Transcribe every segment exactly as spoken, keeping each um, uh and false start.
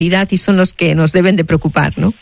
y son los que nos deben de preocupar, ¿no?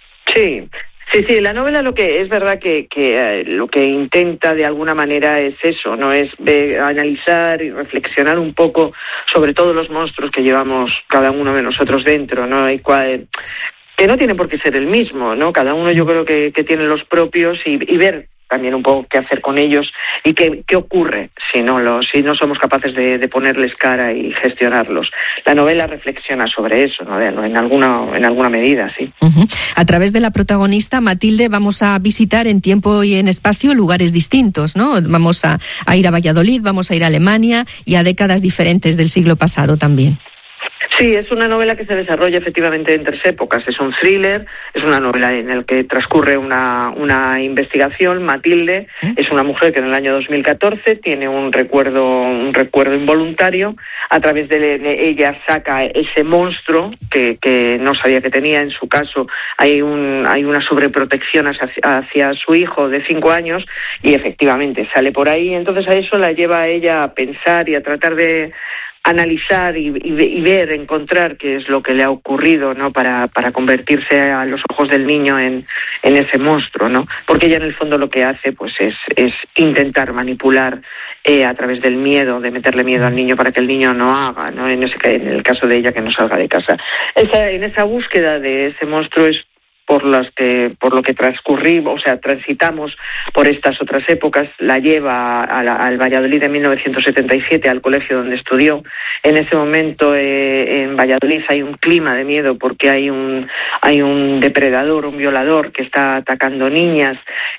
Sí. Sí, sí, la novela lo que es verdad que, que eh, lo que intenta de alguna manera es eso, no es ver, analizar y reflexionar un poco sobre todos los monstruos que llevamos cada uno de nosotros dentro, ¿no? Y cuál, que no tiene por qué ser el mismo, ¿no? Cada uno yo creo que, que tiene los propios y, y ver también un poco qué hacer con ellos y qué, qué ocurre si no los, si no somos capaces de, de ponerles cara y gestionarlos. La novela reflexiona sobre eso, ¿no? En alguna, en alguna medida, sí. Uh-huh. A través de la protagonista, Matilde, vamos a visitar en tiempo y en espacio lugares distintos, ¿no? Vamos a, a ir a Valladolid, vamos a ir a Alemania y a décadas diferentes del siglo pasado también. Sí, es una novela que se desarrolla efectivamente en tres épocas. Es un thriller, es una novela en la que transcurre una, una investigación. Matilde ¿Eh? es una mujer que en el año dos mil catorce tiene un recuerdo, un recuerdo involuntario. A través de, de ella saca ese monstruo que, que no sabía que tenía. En su caso hay, un, hay una sobreprotección hacia, hacia su hijo de cinco años y efectivamente sale por ahí. Entonces a eso la lleva a ella a pensar y a tratar de analizar y, y, y ver, encontrar qué es lo que le ha ocurrido, ¿no? Para, para convertirse a los ojos del niño en, en ese monstruo, ¿no? Porque ella en el fondo lo que hace, pues, es, es intentar manipular eh, a través del miedo, de meterle miedo al niño para que el niño no haga, ¿no? En ese, en el caso de ella, que no salga de casa. Esa, en esa búsqueda de ese monstruo es por las que por lo que transcurrimos, o sea, transitamos por estas otras épocas, la lleva a la, al Valladolid de mil novecientos setenta y siete, al colegio donde estudió. En ese momento eh, en Valladolid hay un clima de miedo porque hay un hay un depredador, un violador que está atacando niñas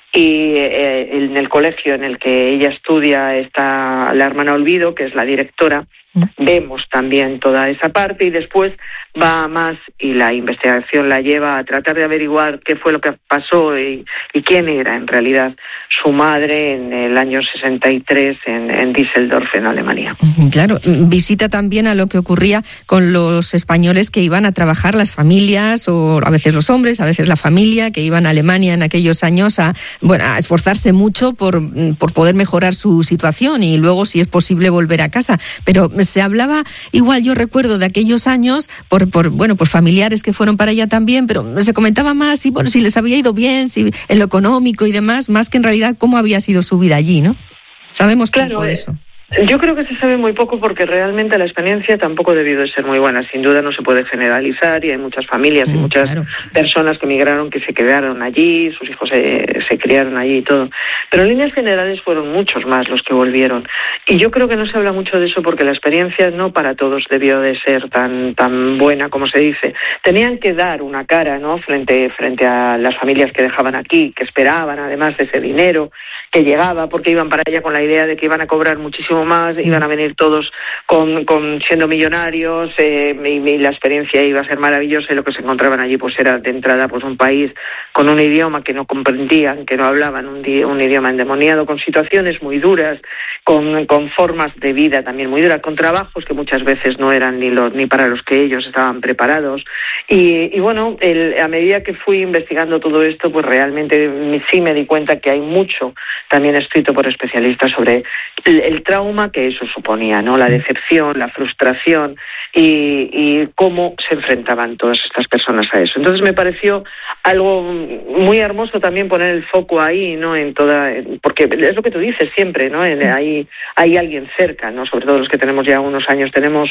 y eh, en el colegio en el que ella estudia está la hermana Olvido, que es la directora. Vemos también toda esa parte y después va a más y la investigación la lleva a tratar de averiguar qué fue lo que pasó y, y quién era en realidad su madre en el año sesenta y tres en, en Düsseldorf, en Alemania. Claro, visita también a lo que ocurría con los españoles que iban a trabajar, las familias, o a veces los hombres, a veces la familia, que iban a Alemania en aquellos años a, bueno, a esforzarse mucho por, por poder mejorar su situación y luego, si es posible, volver a casa. Pero se hablaba, igual yo recuerdo de aquellos años, por, por bueno, por familiares que fueron para allá también, pero se comentaba más si, bueno, si les había ido bien, si en lo económico y demás, más que en realidad cómo había sido su vida allí, ¿no? Sabemos poco claro, de eso. Yo creo que se sabe muy poco porque realmente la experiencia tampoco debió de ser muy buena. Sin duda no se puede generalizar y hay muchas familias mm, y muchas claro. personas que migraron que se quedaron allí, sus hijos se, se criaron allí y todo. Pero en líneas generales fueron muchos más los que volvieron. Y yo creo que no se habla mucho de eso porque la experiencia no para todos debió de ser tan tan buena como se dice. Tenían que dar una cara, ¿no? frente frente a las familias que dejaban aquí, que esperaban además de ese dinero que llegaba, porque iban para allá con la idea de que iban a cobrar muchísimo más, iban a venir todos con, con siendo millonarios eh, y, y la experiencia iba a ser maravillosa y lo que se encontraban allí pues era de entrada pues un país con un idioma que no comprendían, que no hablaban, un, di- un idioma endemoniado, con situaciones muy duras, con, con formas de vida también muy duras, con trabajos que muchas veces no eran ni, los, ni para los que ellos estaban preparados y, y bueno, el, a medida que fui investigando todo esto pues realmente sí me di cuenta que hay mucho también escrito por especialistas sobre el, el trauma que eso suponía, ¿no? La decepción, la frustración y, y cómo se enfrentaban todas estas personas a eso. Entonces me pareció algo muy hermoso también poner el foco ahí, ¿no? En toda, porque es lo que tú dices siempre, ¿no? En, hay, hay alguien cerca, ¿no? Sobre todo los que tenemos ya unos años, tenemos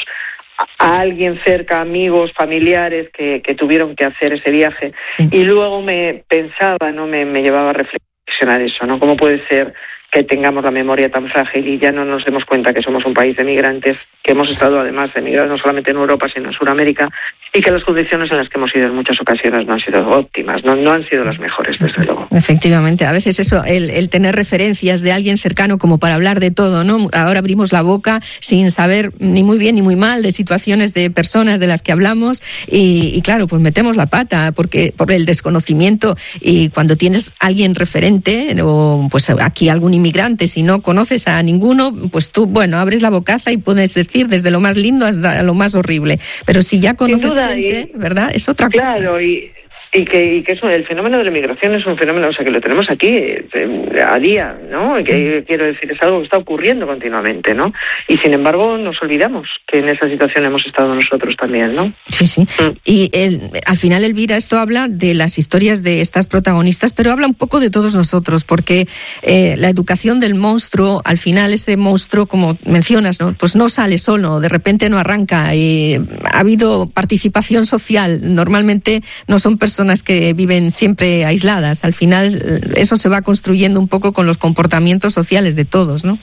a alguien cerca, amigos, familiares que, que tuvieron que hacer ese viaje. Sí. Y luego me pensaba, ¿no? Me, me llevaba a reflexionar eso, ¿no? ¿Cómo puede ser que tengamos la memoria tan frágil y ya no nos demos cuenta que somos un país de migrantes, que hemos estado además emigrados no solamente en Europa sino en Sudamérica y que las condiciones en las que hemos ido en muchas ocasiones no han sido óptimas, no, no han sido las mejores, desde luego. Efectivamente, a veces eso, el, el tener referencias de alguien cercano como para hablar de todo, ¿no? Ahora abrimos la boca sin saber ni muy bien ni muy mal de situaciones de personas de las que hablamos y, y claro, pues metemos la pata porque por el desconocimiento y cuando tienes alguien referente o pues aquí algún inmigrante, si no conoces a ninguno, pues tú, bueno, abres la bocaza y puedes decir desde lo más lindo hasta lo más horrible. Pero si ya conoces gente, y, ¿verdad? Es otra claro, cosa. Claro, y Y que, y que eso, el fenómeno de la migración es un fenómeno, o sea, que lo tenemos aquí eh, a día, ¿no? Que quiero decir, es algo que está ocurriendo continuamente, ¿no? Y sin embargo nos olvidamos que en esa situación hemos estado nosotros también, ¿no? Sí, sí. Mm. Y el, al final, Elvira, esto habla de las historias de estas protagonistas, pero habla un poco de todos nosotros, porque eh, la educación del monstruo, al final ese monstruo, como mencionas, ¿no? Pues no sale solo, de repente no arranca, y ha habido participación social. Normalmente no son personas que viven siempre aisladas. Al final eso se va construyendo un poco con los comportamientos sociales de todos, ¿no?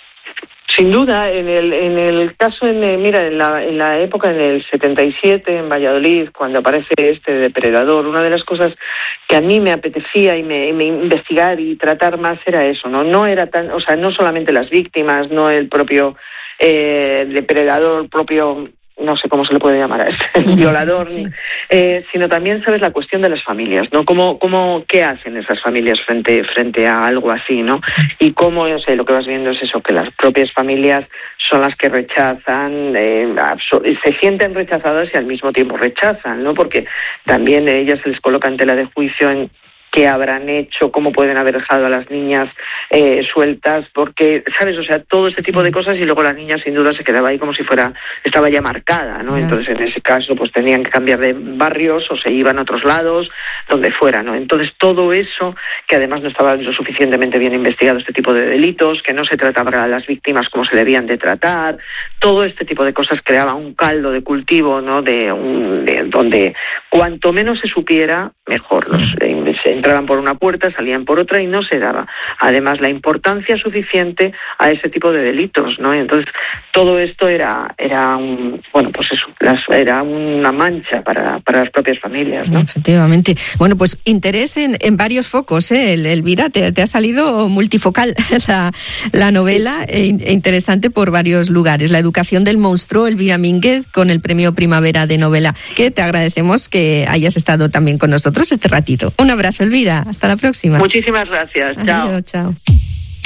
Sin duda, en el en el caso, en el, mira, en la, en la época, en el setenta y siete, en Valladolid, cuando aparece este depredador, una de las cosas que a mí me apetecía y me, me investigar y tratar más era eso, ¿no? No era tan, o sea, no solamente las víctimas, no el propio eh, depredador, propio... no sé cómo se le puede llamar a ese violador, sí. eh, sino también, sabes, la cuestión de las familias, ¿no? ¿Cómo, cómo, qué hacen esas familias frente frente a algo así, ¿no? Y cómo, yo sé, lo que vas viendo es eso, que las propias familias son las que rechazan, eh, se sienten rechazadas y al mismo tiempo rechazan, ¿no? Porque también ellas se les coloca en tela de juicio en qué habrán hecho, cómo pueden haber dejado a las niñas eh, sueltas, porque, ¿sabes? O sea, todo este tipo sí. de cosas, y luego la niña sin duda se quedaba ahí como si fuera, estaba ya marcada, ¿no? Yeah. Entonces, en ese caso, pues tenían que cambiar de barrios o se iban a otros lados, donde fuera, ¿no? Entonces, todo eso, que además no estaba lo suficientemente bien investigado este tipo de delitos, que no se trataba a las víctimas como se debían de tratar, todo este tipo de cosas creaba un caldo de cultivo, ¿no? De, un, de donde cuanto menos se supiera, mejor. Los eh, entraban por una puerta, salían por otra y no se daba, además, la importancia suficiente a ese tipo de delitos, ¿no? Y entonces, todo esto era era un, bueno, pues eso, las, era una mancha para, para las propias familias, ¿no? Efectivamente. Bueno, pues interés en, en varios focos, ¿eh? Elvira, te, te ha salido multifocal la, la novela, e interesante por varios lugares. La educación del monstruo, Elvira Mínguez, con el premio Primavera de Novela, que te agradecemos que hayas estado también con nosotros este ratito. Un abrazo, Elvira. Hasta la próxima. Muchísimas gracias. Chao. Adiós, chao.